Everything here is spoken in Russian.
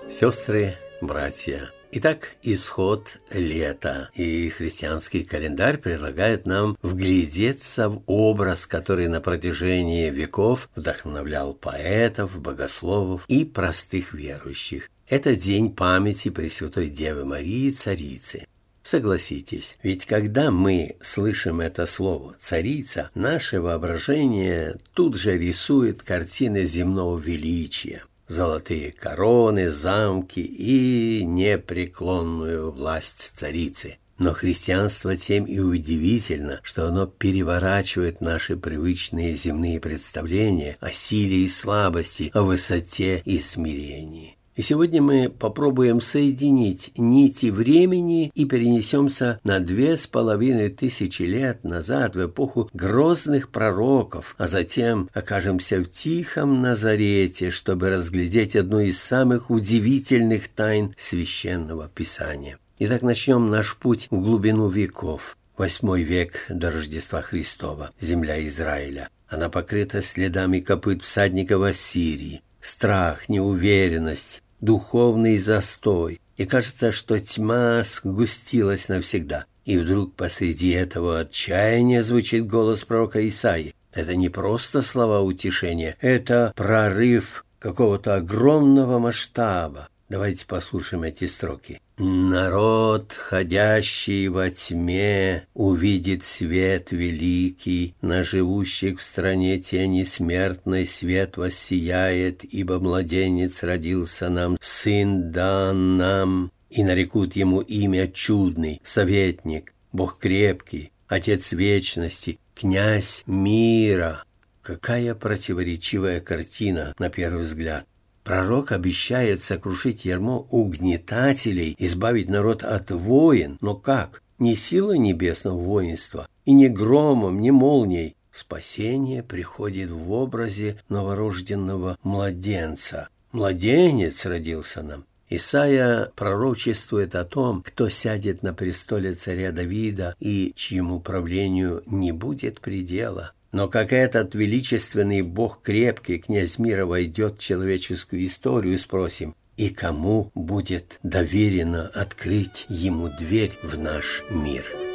Сестры, братья, итак, исход лета, и христианский календарь предлагает нам вглядеться в образ, который на протяжении веков вдохновлял поэтов, богословов и простых верующих. Это день памяти Пресвятой Девы Марии, Царицы. Согласитесь, ведь когда мы слышим это слово «царица», наше воображение тут же рисует картины земного величия. Золотые короны, замки и непреклонную власть царицы. Но христианство тем и удивительно, что оно переворачивает наши привычные земные представления о силе и слабости, о высоте и смирении. И сегодня мы попробуем соединить нити времени и перенесемся на 2500 лет назад, в эпоху грозных пророков, а затем окажемся в тихом Назарете, чтобы разглядеть одну из самых удивительных тайн Священного Писания. Итак, начнем наш путь в глубину веков. 8 век до Рождества Христова, земля Израиля. Она покрыта следами копыт всадников Ассирии. Страх, неуверенность, духовный застой, и кажется, что тьма сгустилась навсегда. И вдруг посреди этого отчаяния звучит голос пророка Исаии. Это не просто слова утешения, это прорыв какого-то огромного масштаба. Давайте послушаем эти строки. «Народ, ходящий во тьме, увидит свет великий, на живущих в стране тени смертной свет воссияет, ибо младенец родился нам, сын дан нам, и нарекут ему имя чудный, советник, Бог крепкий, Отец вечности, князь мира». Какая противоречивая картина на первый взгляд. Пророк обещает сокрушить ярмо угнетателей, избавить народ от войн. Но как? Не силой небесного воинства, и не громом, не молнией. Спасение приходит в образе новорожденного младенца. Младенец родился нам. Исайя пророчествует о том, кто сядет на престоле царя Давида и чьему правлению не будет предела. Но как этот величественный Бог крепкий, князь мира, войдет в человеческую историю, спросим, и кому будет доверено открыть ему дверь в наш мир?